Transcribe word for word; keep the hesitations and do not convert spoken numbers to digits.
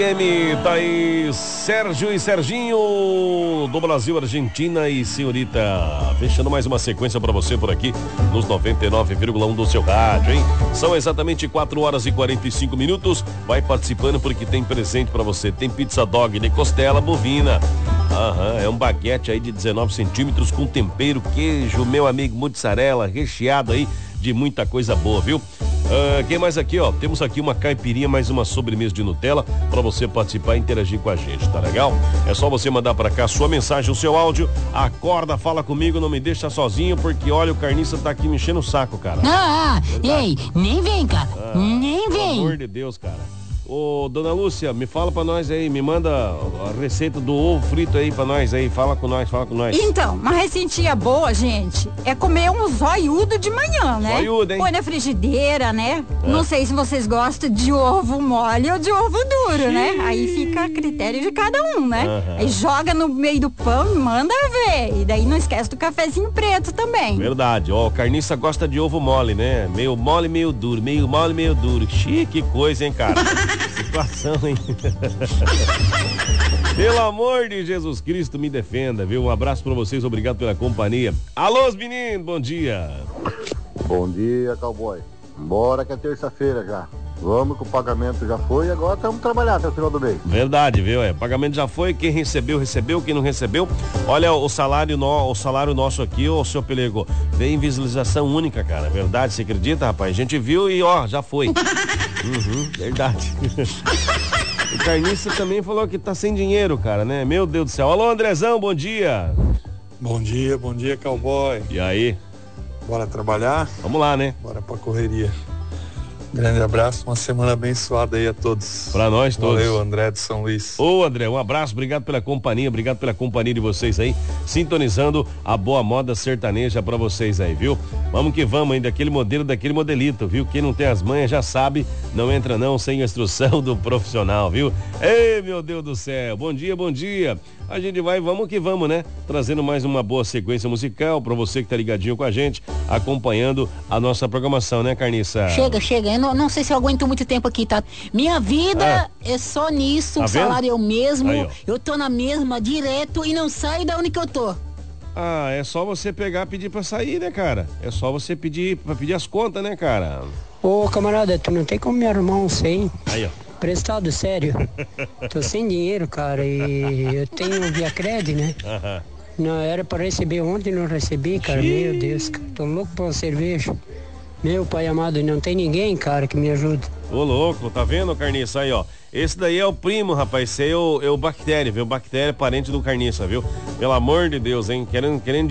Tá aí Sérgio e Serginho do Brasil, Argentina e Senhorita, fechando mais uma sequência pra você por aqui nos noventa e nove vírgula um do seu rádio, hein? São exatamente quatro horas e quarenta e cinco minutos. Vai participando porque tem presente pra você. Tem pizza dog de costela bovina. Aham, é um baguete aí de dezenove centímetros com tempero, queijo, meu amigo, mussarela, recheado aí de muita coisa boa, viu? Uh, quem mais aqui, ó? Temos aqui uma caipirinha, mais uma sobremesa de Nutella para você participar e interagir com a gente, tá legal? É só você mandar para cá sua mensagem, o seu áudio. Acorda, fala comigo, não me deixa sozinho, porque olha, o Carniça tá aqui me enchendo o saco, cara. Ah, ei, nem vem, cara, ah, nem vem. Pelo amor de Deus, cara. Ô, dona Lúcia, me fala pra nós aí, me manda a receita do ovo frito aí pra nós aí, fala com nós, fala com nós. Então, uma receitinha boa, gente, é comer um zoiudo de manhã, né? Zoiudo, hein? Põe na frigideira, né? É. Não sei se vocês gostam de ovo mole ou de ovo duro, Xiii. né? Aí fica a critério de cada um, né? Uhum. Aí joga no meio do pão e manda ver. E daí não esquece do cafezinho preto também. Verdade, ó, o Carniça gosta de ovo mole, né? Meio mole, meio duro, meio mole, meio duro. Xiii, que coisa, hein, cara? Situação, hein? Pelo amor de Jesus Cristo, me defenda, viu? Um abraço pra vocês, obrigado pela companhia. Alô, meninos, bom dia. Bom dia, cowboy. Bora que é terça-feira já. Vamos que o pagamento já foi e agora estamos trabalhando até o final do mês. Verdade, viu? É, o pagamento já foi, quem recebeu, recebeu, quem não recebeu. Olha, o salário, no, o salário nosso aqui, ô seu Pelego, vem em visualização única, cara. Verdade, você acredita, rapaz? A gente viu e ó, já foi. Uhum, verdade. O Carniça também falou que tá sem dinheiro, cara, né? Meu Deus do céu. Alô, Andrezão, bom dia. Bom dia, bom dia, cowboy. E aí? Bora trabalhar? Vamos lá, né? Bora pra correria. Grande abraço, uma semana abençoada aí a todos. Pra nós todos. Valeu, André de São Luís. Ô, André, um abraço, obrigado pela companhia, obrigado pela companhia de vocês aí, sintonizando a boa moda sertaneja pra vocês aí, viu? Vamos que vamos, ainda daquele modelo, daquele modelito, viu? Quem não tem as manhas já sabe, não entra não sem a instrução do profissional, viu? Ei, meu Deus do céu, bom dia, bom dia. A gente vai, vamos que vamos, né? Trazendo mais uma boa sequência musical pra você que tá ligadinho com a gente, acompanhando a nossa programação, né, Carniça? Chega, chega, eu não, não sei se eu aguento muito tempo aqui, tá? Minha vida ah. é só nisso, tá o salário é o mesmo, aí, eu tô na mesma, direto, e não saio da onde que eu tô. Ah, é só você pegar e pedir pra sair, né, cara? É só você pedir pra pedir as contas, né, cara? Ô, camarada, tu não tem como me arrumar um cem? Aí, ó. Prestado, sério. Tô sem dinheiro, cara, e eu tenho via crédito, né? Aham. Não, era pra receber ontem, não recebi, cara. Xiii. Meu Deus, cara, tô louco por uma cerveja. Meu pai amado, não tem ninguém, cara, que me ajude. Ô, louco, tá vendo, Carniça? Aí, ó. Esse daí é o primo, rapaz. Esse aí é o, é o Bactéria, viu? Bactéria, parente do Carniça, viu? Pelo amor de Deus, hein? Querendo, querendo